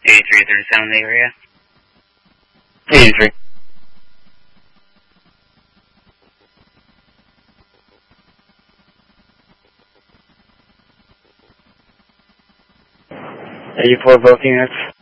8337 in the area. 83. Are you for both units?